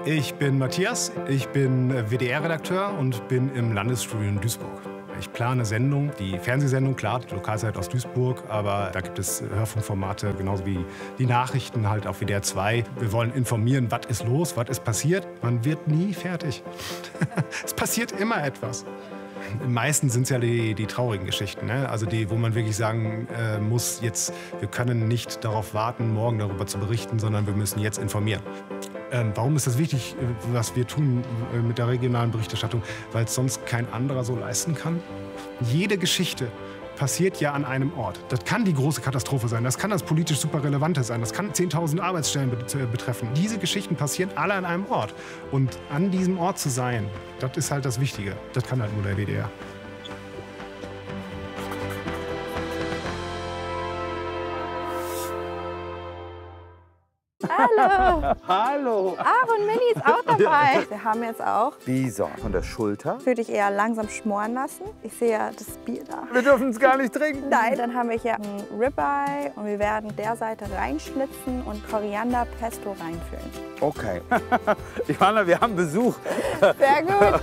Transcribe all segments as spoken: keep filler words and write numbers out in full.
Ich bin Matthias, ich bin W D R-Redakteur und bin im Landesstudio in Duisburg. Ich plane Sendungen, die Fernsehsendung, klar, die Lokalzeit aus Duisburg, aber da gibt es Hörfunkformate, genauso wie die Nachrichten halt auf W D R zwei. Wir wollen informieren, was ist los, was ist passiert. Man wird nie fertig. Es passiert immer etwas. Am meisten sind es ja die, die traurigen Geschichten, ne? Also die, wo man wirklich sagen äh, muss, jetzt, wir können nicht darauf warten, morgen darüber zu berichten, sondern wir müssen jetzt informieren. Ähm, warum ist das wichtig, was wir tun äh, mit der regionalen Berichterstattung? Weil es sonst kein anderer so leisten kann. Jede Geschichte passiert ja an einem Ort. Das kann die große Katastrophe sein, das kann das politisch super Relevante sein, das kann zehntausend Arbeitsstellen betreffen. Diese Geschichten passieren alle an einem Ort. Und an diesem Ort zu sein, das ist halt das Wichtige. Das kann halt nur der W D R. Hallo! Hallo! Aaron Milli ist auch dabei. Wir haben jetzt auch Bison von der Schulter. Würde ich eher langsam schmoren lassen. Ich sehe ja das Bier da. Wir dürfen es gar nicht trinken. Nein, dann haben wir hier ein Ribeye und wir werden der Seite reinschlitzen und Koriander Pesto reinfüllen. Okay. Johanna, wir haben Besuch. Sehr gut.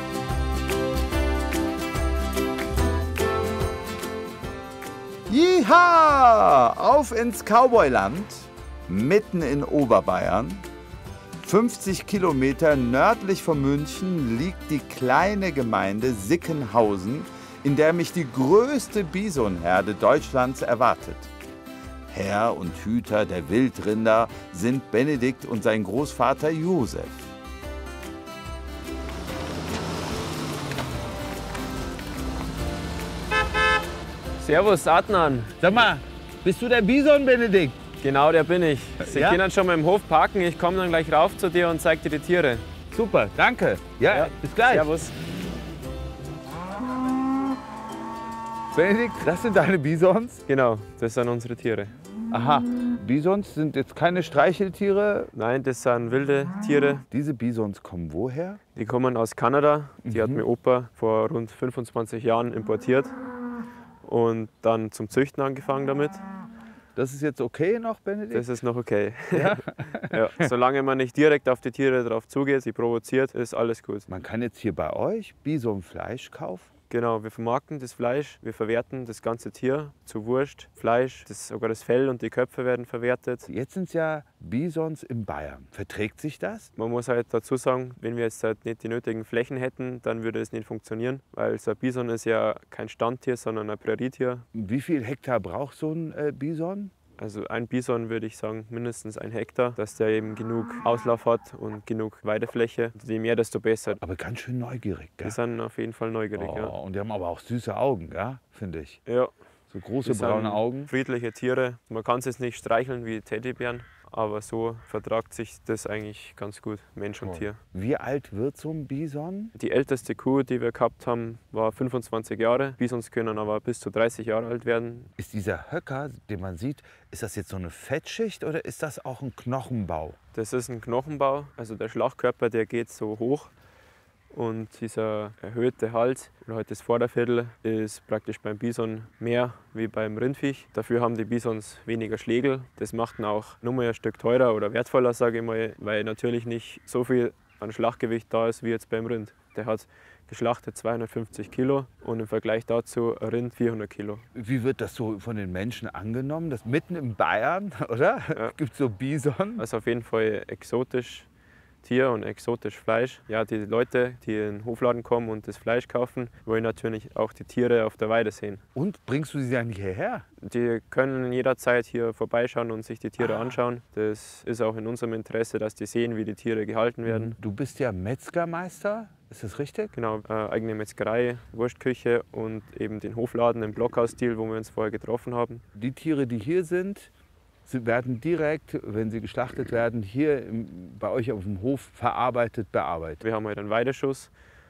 Jiha! Auf ins Cowboyland. Mitten in Oberbayern. fünfzig Kilometer nördlich von München liegt die kleine Gemeinde Sickenhausen, in der mich die größte Bisonherde Deutschlands erwartet. Herr und Hüter der Wildrinder sind Benedikt und sein Großvater Josef. Servus, Adnan. Sag mal, bist du der Bison, Benedikt? Genau, der bin ich. Sie Ja? können schon mal im Hof parken. Ich komme dann gleich rauf zu dir und zeig dir die Tiere. Super, danke. Ja, Ja. bis gleich. Servus. Benedikt, das sind deine Bisons? Genau, das sind unsere Tiere. Aha, Bisons sind jetzt keine Streicheltiere. Nein, das sind wilde Tiere. Diese Bisons kommen woher? Die kommen aus Kanada. Die hat Mhm. mir Opa vor rund fünfundzwanzig Jahren importiert und dann zum Züchten angefangen damit. Das ist jetzt okay noch, Benedikt? Das ist noch okay. Ja? Ja, solange man nicht direkt auf die Tiere drauf zugeht, sie provoziert, ist alles gut. Man kann jetzt hier bei euch Bisonfleisch kaufen? Genau, wir vermarkten das Fleisch, wir verwerten das ganze Tier zu Wurst, Fleisch, das, sogar das Fell und die Köpfe werden verwertet. Jetzt sind es ja Bisons in Bayern. Verträgt sich das? Man muss halt dazu sagen, wenn wir jetzt halt nicht die nötigen Flächen hätten, dann würde es nicht funktionieren, weil so ein Bison ist ja kein Standtier, sondern ein Prärietier. Wie viel Hektar braucht so ein äh, Bison? Also ein Bison würde ich sagen mindestens ein Hektar, dass der eben genug Auslauf hat und genug Weidefläche. Je mehr, desto besser. Aber ganz schön neugierig, Die gell? sind auf jeden Fall neugierig, Oh, ja. und die haben aber auch süße Augen, gell? Finde ich. Ja, So große die sind braune Augen. friedliche Tiere. Man kann es jetzt nicht streicheln wie Teddybären, aber so vertragt sich das eigentlich ganz gut, Mensch und Tier. Wie alt wird so ein Bison? Die älteste Kuh, die wir gehabt haben, war fünfundzwanzig Jahre. Bisons können aber bis zu dreißig Jahre alt werden. Ist dieser Höcker, den man sieht, ist das jetzt so eine Fettschicht oder ist das auch ein Knochenbau? Das ist ein Knochenbau, also der Schlachtkörper, der geht so hoch. Und dieser erhöhte Hals oder halt das Vorderviertel ist praktisch beim Bison mehr wie beim Rindviech. Dafür haben die Bisons weniger Schlägel. Das macht ihn auch nur mal ein Stück teurer oder wertvoller, sage ich mal, weil natürlich nicht so viel an Schlachtgewicht da ist wie jetzt beim Rind. Der hat geschlachtet zweihundertfünfzig Kilo und im Vergleich dazu ein Rind vierhundert Kilo. Wie wird das so von den Menschen angenommen? Das mitten in Bayern, oder? Ja. Gibt es so Bison? Also auf jeden Fall exotisch Tier und exotisch Fleisch. Ja, die Leute, die in den Hofladen kommen und das Fleisch kaufen, wollen natürlich auch die Tiere auf der Weide sehen. Und bringst du sie dann hierher? Die können jederzeit hier vorbeischauen und sich die Tiere Ah. anschauen. Das ist auch in unserem Interesse, dass die sehen, wie die Tiere gehalten werden. Du bist ja Metzgermeister, ist das richtig? Genau, äh, eigene Metzgerei, Wurstküche und eben den Hofladen im Blockhausstil, wo wir uns vorher getroffen haben. Die Tiere, die hier sind, sie werden direkt, wenn sie geschlachtet werden, hier im, bei euch auf dem Hof verarbeitet, bearbeitet. Wir haben halt einen Weideschuss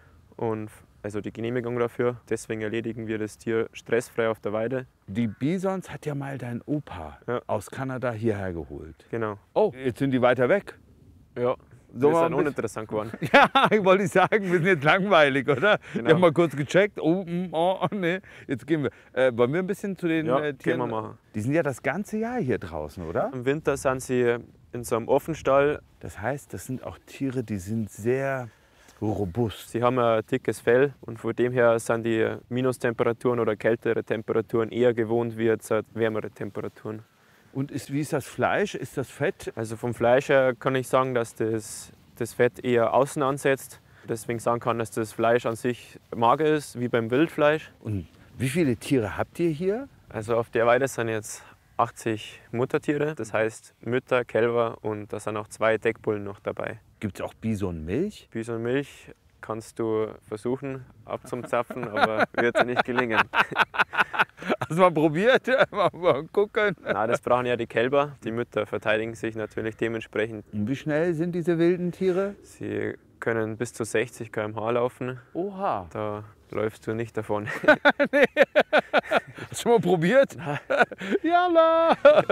und also die Genehmigung dafür. Deswegen erledigen wir das Tier stressfrei auf der Weide. Die Bisons hat ja mal dein Opa Ja. aus Kanada hierher geholt. Genau. Oh, jetzt sind die weiter weg. Ja, So das mal ist ein bisschen- uninteressant geworden. Ja, ich wollte nicht sagen, wir sind jetzt langweilig, oder? Wir Genau. haben mal kurz gecheckt. Oh, mm, oh, oh, nee, jetzt gehen wir. Äh, wollen wir ein bisschen zu den Ja, äh, gehen Tieren? wir machen. Die sind ja das ganze Jahr hier draußen, oder? Im Winter sind sie in so einem Offenstall. Das heißt, das sind auch Tiere, die sind sehr robust. Sie haben ein dickes Fell und von dem her sind die Minustemperaturen oder kältere Temperaturen eher gewohnt wie jetzt wärmere Temperaturen. Und ist, wie ist das Fleisch? Ist das Fett? Also vom Fleisch her kann ich sagen, dass das, das Fett eher außen ansetzt. Deswegen sagen kann, dass das Fleisch an sich mager ist, wie beim Wildfleisch. Und wie viele Tiere habt ihr hier? Also auf der Weide sind jetzt achtzig Muttertiere, das heißt Mütter, Kälber und da sind auch zwei Deckbullen noch dabei. Gibt es auch Bisonmilch? Bisonmilch kannst du versuchen abzuzapfen, aber wird dir nicht gelingen. Hast du mal probiert? Mal, mal gucken. Na, das brauchen ja die Kälber. Die Mütter verteidigen sich natürlich dementsprechend. Und wie schnell sind diese wilden Tiere? Sie können bis zu sechzig Kilometer pro Stunde laufen. Oha. Da läufst du nicht davon. Nee. Hast du mal probiert? Jalla!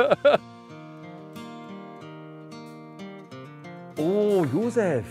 Oh, Josef.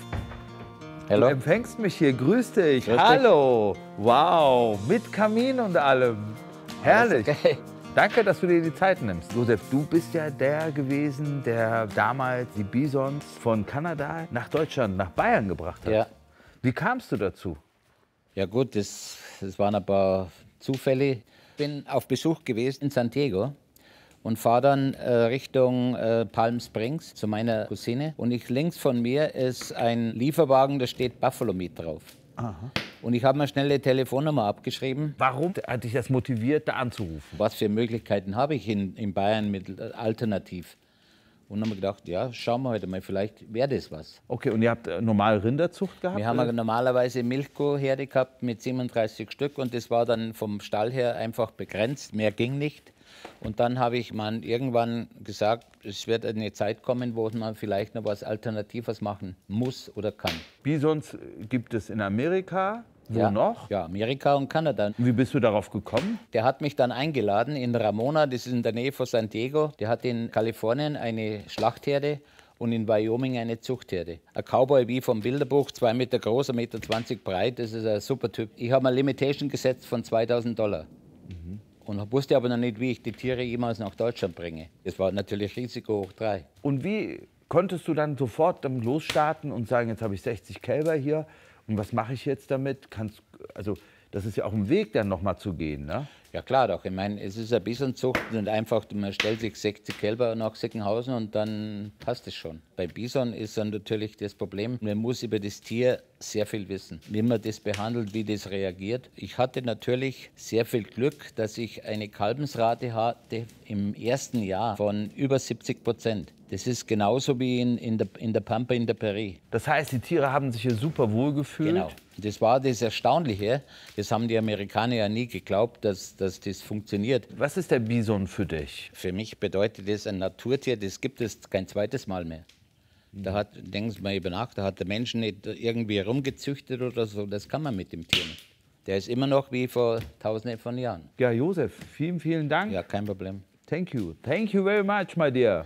Hallo. Du empfängst mich hier. Grüß dich. Grüß dich. Hallo. Wow. Mit Kamin und allem. Herrlich. Okay. Danke, dass du dir die Zeit nimmst. Josef, du bist ja der gewesen, der damals die Bisons von Kanada nach Deutschland, nach Bayern gebracht hat. Ja. Wie kamst du dazu? Ja gut, das, das waren ein paar Zufälle. Ich bin auf Besuch gewesen in San Diego und fahre dann äh, Richtung äh, Palm Springs zu meiner Cousine. Und ich, links von mir ist ein Lieferwagen, da steht Buffalo Meat drauf. Aha. Und ich habe mir schnell eine Telefonnummer abgeschrieben. Warum hat dich das motiviert, da anzurufen? Was für Möglichkeiten habe ich in, in Bayern mit äh, alternativ? Und dann haben wir gedacht, ja, schauen wir heute mal, vielleicht wäre das was. Okay, und ihr habt äh, normal Rinderzucht gehabt? Wir haben oder? normalerweise Milchkuhherde gehabt mit siebenunddreißig Stück und das war dann vom Stall her einfach begrenzt, mehr ging nicht. Und dann habe ich man irgendwann gesagt, es wird eine Zeit kommen, wo man vielleicht noch was Alternatives machen muss oder kann. Bisons gibt es in Amerika. Wo ja, noch? Ja, Amerika und Kanada. Wie bist du darauf gekommen? Der hat mich dann eingeladen in Ramona, das ist in der Nähe von San Diego. Der hat in Kalifornien eine Schlachtherde und in Wyoming eine Zuchtherde. Ein Cowboy wie vom Bilderbuch, zwei Meter groß, ein Meter zwanzig breit, das ist ein super Typ. Ich habe eine Limitation gesetzt von zweitausend Dollar. Mhm. Und wusste aber noch nicht, wie ich die Tiere jemals nach Deutschland bringe. Das war natürlich Risiko hoch drei. Und wie konntest du dann sofort dann losstarten und sagen, jetzt habe ich sechzig Kälber hier und was mache ich jetzt damit? Kannst, also das ist ja auch ein Weg, dann nochmal zu gehen, ne? Ja klar doch, ich meine, es ist ein Bisonzucht und einfach, man stellt sich sechzig Kälber nach Sickenhausen und dann passt es schon. Bei Bison ist dann natürlich das Problem, man muss über das Tier sehr viel wissen, wie man das behandelt, wie das reagiert. Ich hatte natürlich sehr viel Glück, dass ich eine Kalbensrate hatte im ersten Jahr von über siebzig Prozent. Das ist genauso wie in, in, der, in der Pampa in der Prärie. Das heißt, die Tiere haben sich hier super wohl gefühlt? Genau. Das war das Erstaunliche. Das haben die Amerikaner ja nie geglaubt, dass, dass das funktioniert. Was ist der Bison für dich? Für mich bedeutet das ein Naturtier, das gibt es kein zweites Mal mehr. Da hat, denken Sie mal über nach, da hat der Mensch nicht irgendwie rumgezüchtet oder so, das kann man mit dem Tier nicht. Der ist immer noch wie vor tausenden von Jahren. Ja, Josef, vielen, vielen Dank. Ja, kein Problem. Thank you. Thank you very much, my dear.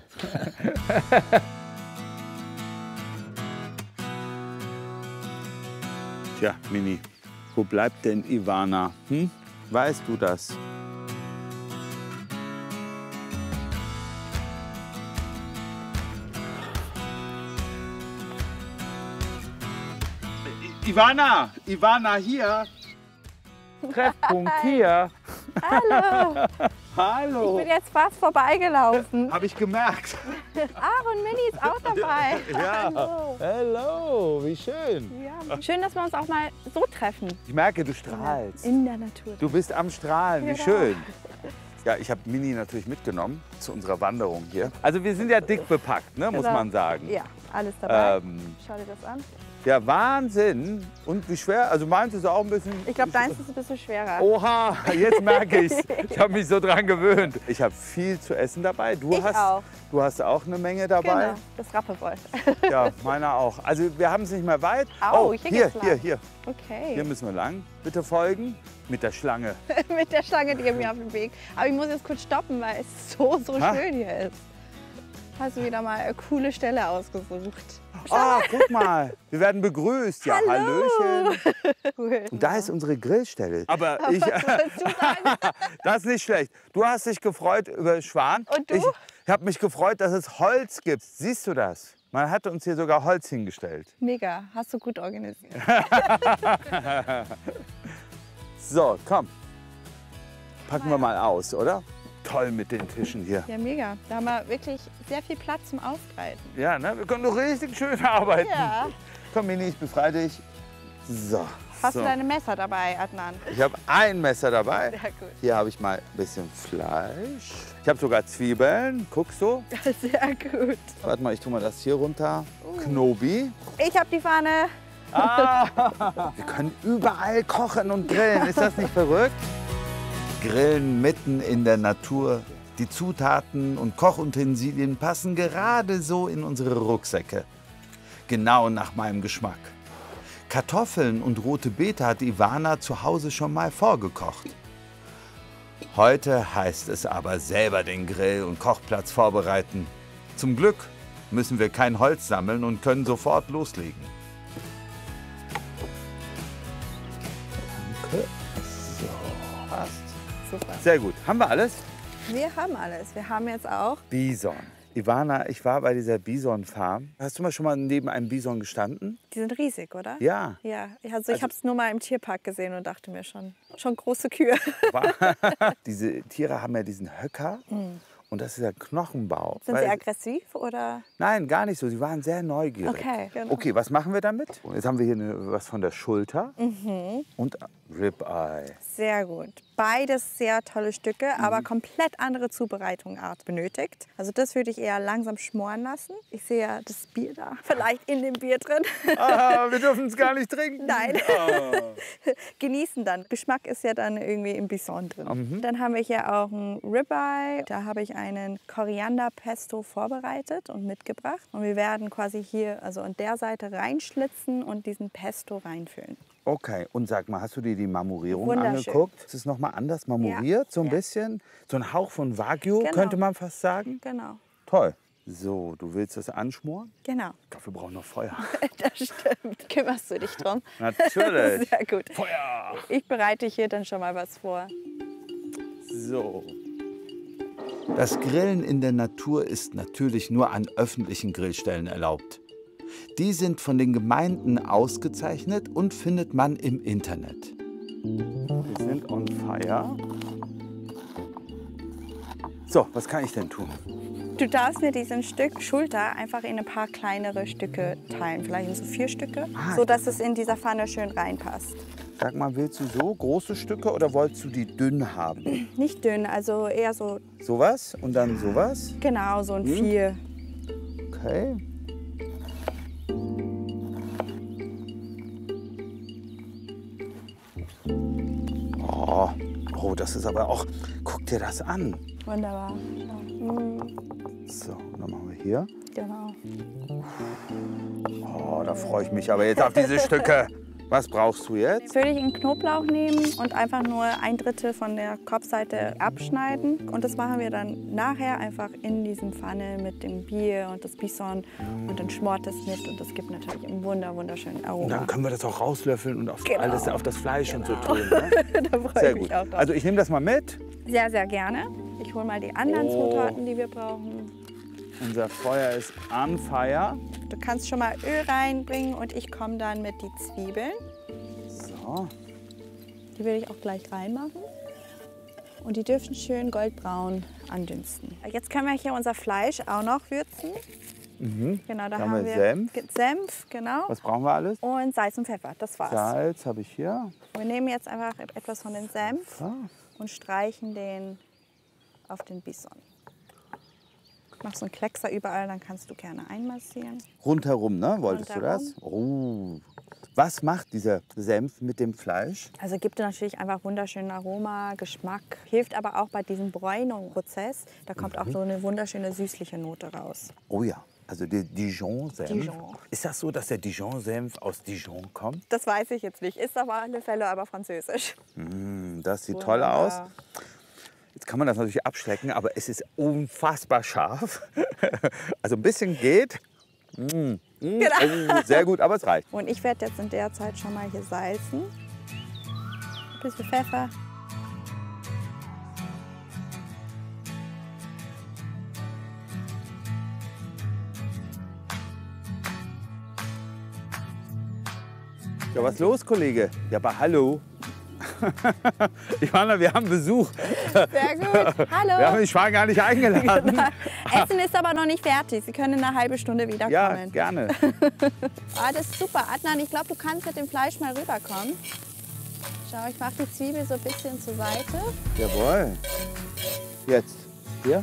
Tja, Mini, wo bleibt denn Ivana? Hm? Weißt du das? Ivana! Ivana hier! Treffpunkt hier! Hallo! Hallo! Ich bin jetzt fast vorbeigelaufen. Hab ich gemerkt. Aaron Mini ist auch dabei. Ja. Hallo. Hello, wie schön. Ja. Schön, dass wir uns auch mal so treffen. Ich merke, du strahlst. In der Natur. Du bist am Strahlen, wie Genau. schön. Ja, ich habe Mini natürlich mitgenommen zu unserer Wanderung hier. Also wir sind ja dick bepackt, ne, muss Genau. man sagen. Ja, alles dabei. Ähm, Schau dir das an. ja, Wahnsinn. Und wie schwer? Also meins ist auch ein bisschen... Ich glaube, deins ist ein bisschen schwerer. Oha, jetzt merke ich's. Ich habe mich so dran gewöhnt. Ich habe viel zu essen dabei. Du Ich hast, auch. Du hast auch eine Menge dabei. Genau, das Rappewold. Ja, meiner auch. Also wir haben es nicht mehr weit. Au, oh, hier hier, geht's lang. hier, hier. Okay. Hier müssen wir lang. Bitte folgen mit der Schlange. Mit der Schlange, die mir auf dem Weg. Aber ich muss jetzt kurz stoppen, weil es so, so Ha? schön hier ist. Hast du wieder mal eine coole Stelle ausgesucht. Oh, guck mal, wir werden begrüßt. Ja, Hallo. Hallöchen. Cool. Und da ist unsere Grillstelle. Aber ich, Was sollst du sagen? das ist nicht schlecht. Du hast dich gefreut über Schwan. Und du? Ich, Ich habe mich gefreut, dass es Holz gibt. Siehst du das? Man hat uns hier sogar Holz hingestellt. Mega, hast du gut organisiert. So, komm. Packen wir mal aus, oder? Toll mit den Tischen hier. Ja, mega. Da haben wir wirklich sehr viel Platz zum Ausbreiten. Ja, ne? Wir können doch richtig schön arbeiten. Ja. Komm, Mini, ich befreie dich. So. Hast so. du deine Messer dabei, Adnan? Ich habe ein Messer dabei. Sehr gut. Hier habe ich mal ein bisschen Fleisch. Ich habe sogar Zwiebeln. Guckst du? Sehr gut. Warte mal, ich tue mal das hier runter. Knobi. Ich habe die Pfanne. Ah, wir können überall kochen und grillen. Ist das nicht verrückt? Grillen mitten in der Natur. Die Zutaten und Kochutensilien passen gerade so in unsere Rucksäcke. Genau nach meinem Geschmack. Kartoffeln und rote Beete hat Ivana zu Hause schon mal vorgekocht. Heute heißt es aber selber den Grill und Kochplatz vorbereiten. Zum Glück müssen wir kein Holz sammeln und können sofort loslegen. Danke. So, passt. Super. Sehr gut. Haben wir alles? Wir haben alles. Wir haben jetzt auch. Bison. Ivana, ich war bei dieser Bison-Farm. Hast du mal schon mal neben einem Bison gestanden? Die sind riesig, oder? Ja. Ja, also, Also- ich habe es nur mal im Tierpark gesehen und dachte mir schon, schon große Kühe. Diese Tiere haben ja diesen Höcker und das ist der Knochenbau. Sind Weil- sie aggressiv oder? Nein, gar nicht so. Sie waren sehr neugierig. Okay, genau. Okay, was machen wir damit? Jetzt haben wir hier eine, was von der Schulter und Ribeye. Sehr gut. Beides sehr tolle Stücke, Mhm. aber komplett andere Zubereitungsart benötigt. Also das würde ich eher langsam schmoren lassen. Ich sehe ja das Bier da, vielleicht in dem Bier drin. Ah, wir dürfen es gar nicht trinken. Nein. Ah. Genießen dann. Geschmack ist ja dann irgendwie im Bison drin. Mhm. Dann haben wir hier auch ein Ribeye. Da habe ich einen Korianderpesto vorbereitet und mitgebracht. Und wir werden quasi hier, also an der Seite reinschlitzen und diesen Pesto reinfüllen. Okay, und sag mal, hast du dir die Marmorierung Wunderschön. angeguckt? Ist es noch mal anders marmoriert, so ein Ja. bisschen? So ein Hauch von Wagyu, Genau. könnte man fast sagen? Genau, Toll. So, du willst das anschmoren? genau. Ich glaube, wir brauchen noch Feuer. Das stimmt. Kümmerst du dich drum? Natürlich. Sehr gut. Feuer! Ich bereite hier dann schon mal was vor. So. Das Grillen in der Natur ist natürlich nur an öffentlichen Grillstellen erlaubt. Die sind von den Gemeinden ausgezeichnet und findet man im Internet. Wir sind on fire. So, was kann ich denn tun? Du darfst mir diesen Stück Schulter einfach in ein paar kleinere Stücke teilen. Vielleicht in so vier Stücke, Ah. so dass es in dieser Pfanne schön reinpasst. Sag mal, willst du so große Stücke oder wolltest du die dünn haben? Nicht dünn, also eher so, Sowas und dann sowas? genau, so ein Hm? vier. Okay. Oh, oh, das ist aber auch. Guck dir das an. Wunderbar. Mm, So, und dann machen wir hier. genau. Oh, da freue ich mich aber jetzt auf diese Stücke. Was brauchst du jetzt? Jetzt würde ich einen Knoblauch nehmen und einfach nur ein Drittel von der Kopfseite abschneiden. Und das machen wir dann nachher einfach in diesem Pfanne mit dem Bier und das Bison. Und dann schmort es mit und das gibt natürlich einen wunder, wunderschönen Und Aroma. dann können wir das auch rauslöffeln und auf, Genau. alles, auf das Fleisch und so tun. Ne? Da freue Sehr ich mich gut. auch drauf. Also ich nehme das mal mit. Sehr, sehr gerne. Ich hole mal die anderen Oh. Zutaten, die wir brauchen. Unser Feuer ist on fire. Du kannst schon mal Öl reinbringen und ich komme dann mit die Zwiebeln. So. Die will ich auch gleich reinmachen. Und die dürfen schön goldbraun andünsten. Jetzt können wir hier unser Fleisch auch noch würzen. Mhm. Genau, da Dann haben haben wir wir Senf. Ge- Senf, genau. Was brauchen wir alles? Und Salz und Pfeffer, das war's. Salz habe ich hier. Wir nehmen jetzt einfach etwas von dem Senf Ah. und streichen den auf den Bison. Mach so einen Kleckser überall, dann kannst du gerne einmassieren. Rundherum, Rundherum, ne? Wolltest du das? Oh. Was macht dieser Senf mit dem Fleisch? Also gibt natürlich einfach wunderschönen Aroma, Geschmack. Hilft aber auch bei diesem Bräunungsprozess. Da kommt Mhm. auch so eine wunderschöne süßliche Note raus. Oh ja, also der Dijon-Senf. Dijon. Ist das so, dass der Dijon-Senf aus Dijon kommt? Das weiß ich jetzt nicht. Ist auf alle Fälle aber französisch. Mm, das sieht toll aus. Wunderbar. Jetzt kann man das natürlich abschrecken, aber es ist unfassbar scharf. Also ein bisschen geht. Mm, mm, Genau. oh, sehr gut, aber es reicht. Und ich werde jetzt in der Zeit schon mal hier salzen. Ein bisschen Pfeffer. Ja, was ist los, Kollege? Ja, aber hallo. Ivana, wir haben Besuch. Sehr gut. Hallo. Wir haben die Schwan gar nicht eingeladen. Genau. Essen ist aber noch nicht fertig. Sie können in einer halben Stunde wiederkommen. Ja, gerne. Ah, das ist super. Adnan, ich glaube, du kannst mit dem Fleisch mal rüberkommen. Schau, ich mache die Zwiebel so ein bisschen zur Seite. Jawohl. Jetzt. Hier.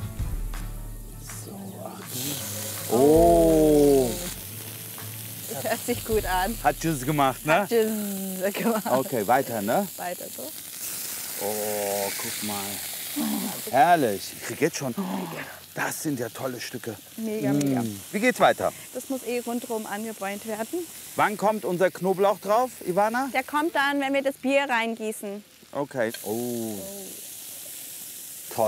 So, oh. Das hört sich gut an. Hat Tschüss gemacht, ne? Tschüss gemacht. Okay, weiter, ne? Weiter so. Oh, guck mal. Herrlich. Ich krieg jetzt schon. Das sind ja tolle Stücke. Mega, mega. Wie geht's weiter? Das muss eh rundherum angebräunt werden. Wann kommt unser Knoblauch drauf, Ivana? Der kommt dann, wenn wir das Bier reingießen. Okay. Oh.